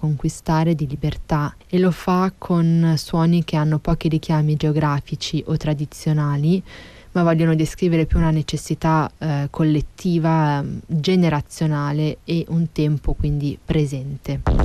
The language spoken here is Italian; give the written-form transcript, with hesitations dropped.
conquistare, di libertà, e lo fa con suoni che hanno pochi richiami geografici o tradizionali, ma vogliono descrivere più una necessità collettiva, generazionale, e un tempo quindi presente.